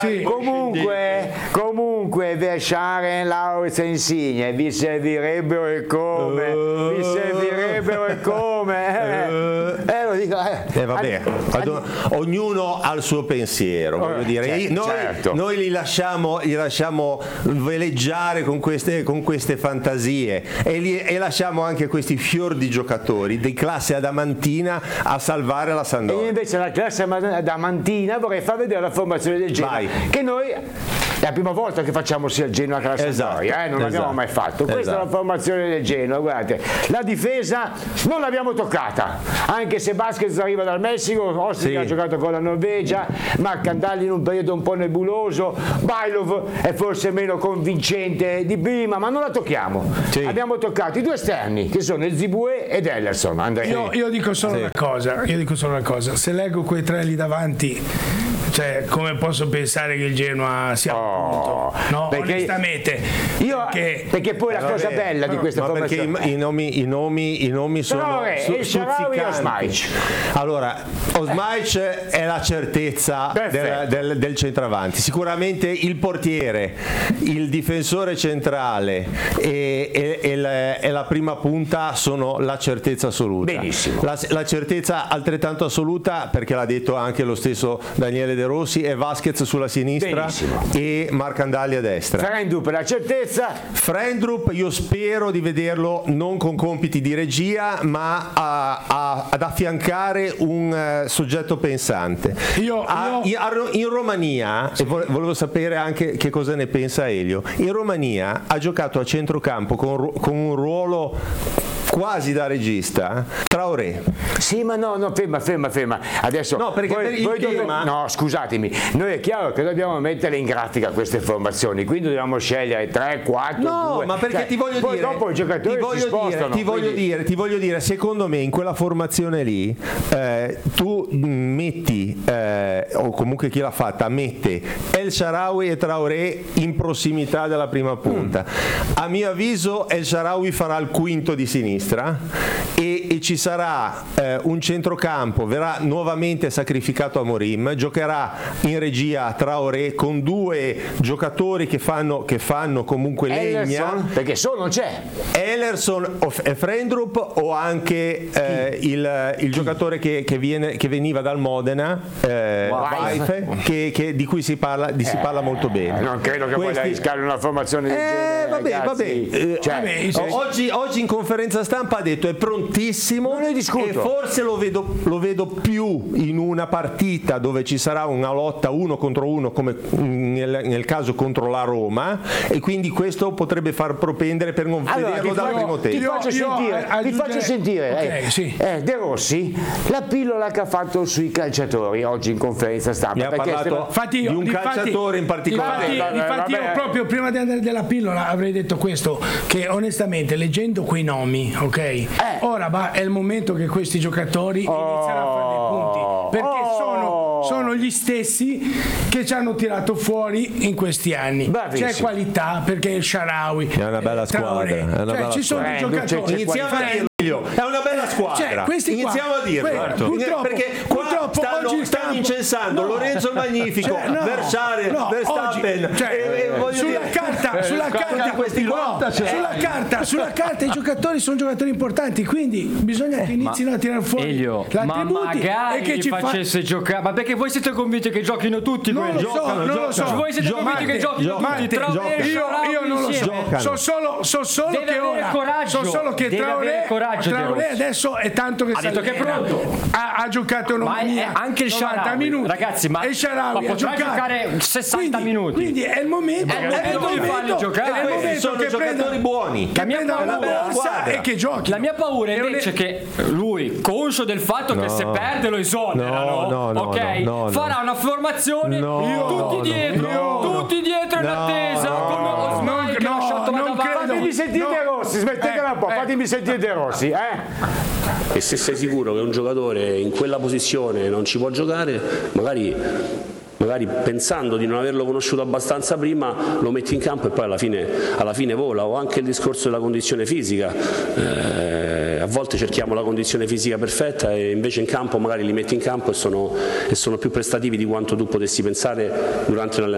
Sì. Comunque Verscharen, Lauritz e Insigne vi servirebbero e come, lo dico, vabbè, ognuno ha il suo pensiero, voglio dire. Noi li lasciamo veleggiare con queste fantasie e lasciamo anche questi fior di giocatori di classe adamantina a salvare la Sampdoria. E invece la classe adamantina vorrei far vedere la formazione del Genoa, che noi è la prima volta che facciamo sia il Genoa che la Sampdoria, non l'abbiamo mai fatto. Questa è la formazione del Genoa, guardate. La difesa non l'abbiamo toccata, anche se Vasquez arriva dal Messico, Ostric ha giocato con la Norvegia, Marcandalli in un periodo un po' nebuloso, Bailov è forse meno convincente di prima, ma non la tocchiamo. Abbiamo toccato i due esterni che sono il Zibue ed Ellerson. Io dico solo una cosa, se leggo quei tre lì davanti, cioè, come posso pensare che il Genoa sia punto? No, perché, onestamente. Perché poi la cosa bella di questa formazione. Perché i nomi sono stuzzicanti. Allora, Osmaic è la certezza del centravanti. Sicuramente il portiere, il difensore centrale e la prima punta sono la certezza assoluta. Benissimo. La certezza altrettanto assoluta, perché l'ha detto anche lo stesso Daniele De Rossi, è Vasquez sulla sinistra e Marcandalli a destra. Freindrup la certezza. Freindrup io spero di vederlo non con compiti di regia, ma ad affiancare un soggetto pensante. In Romania, e volevo sapere anche che cosa ne pensa Elio, in Romania ha giocato a centrocampo con un ruolo quasi da regista, Traoré. Sì, ma no, ferma. Adesso no, perché no, scusatemi, noi è chiaro che dobbiamo mettere in grafica queste formazioni, quindi dobbiamo scegliere 3, 4, no, 2. Ma perché ti voglio poi dire, dopo i giocatori si spostano. Ti voglio dire, secondo me in quella formazione lì tu metti, o comunque chi l'ha fatta, mette El Shaarawy e Traoré in prossimità della prima punta. A mio avviso El Shaarawy farà il quinto di sinistra e ci sarà un centrocampo, verrà nuovamente sacrificato a Amorim, giocherà in regia Traoré con due giocatori che fanno comunque legna, perché non c'è Ellerson e Freindrup, o anche il giocatore che veniva dal Modena, Weife, di cui si parla molto bene. Non credo che voglia rischiare una formazione del genere. Oggi in conferenza stampa ha detto è prontissimo, e forse lo vedo più in una partita dove ci sarà una lotta 1 contro 1 come nel caso contro la Roma, e quindi questo potrebbe far propendere per non vederlo dal primo tempo. Ti faccio sentire De Rossi la pillola che ha fatto sui calciatori oggi in conferenza stampa. Mi ha parlato di un calciatore in particolare. Infatti io proprio prima di andare della pillola avrei detto questo, che onestamente leggendo quei nomi, ora è il momento che questi giocatori iniziano a fare dei punti, perché sono gli stessi che ci hanno tirato fuori in questi anni. Bravissimo. C'è qualità, perché il Shaarawy è una bella squadra, ci sono i giocatori. Iniziamo a dirlo, è una bella squadra. Iniziamo a dirlo, perché qua stanno incensando Lorenzo il Magnifico, Verstappen, sulla carta i giocatori sono giocatori importanti, quindi bisogna che inizino a tirare fuori Elio, ma magari e che ci facesse giocare, ma perché voi siete convinti che giochino tutti? Non lo so. Voi siete convinti che giochino tutti? Io non lo so. So solo che ora, Traoré adesso è tanto che ha detto che è pronto, ha giocato anche il 90 minuti, ragazzi, ma potrà giocare 60 minuti, quindi è il momento di farli giocare. Sono giocatori buoni, che prendano la borsa e che giochi. La mia paura è invece che lui, conscio del fatto che se perde lo esonerano, farà una formazione tutti dietro in attesa con Osmai che ha lasciato la davanti. Fatemi sentire De Rossi, smettetela un po', fatemi sentire De Rossi, E se sei sicuro che un giocatore in quella posizione non ci può giocare, magari pensando di non averlo conosciuto abbastanza prima lo metti in campo e poi alla fine vola. O anche il discorso della condizione fisica, a volte cerchiamo la condizione fisica perfetta e invece in campo magari li metti in campo e sono più prestativi di quanto tu potessi pensare durante l'allenamento.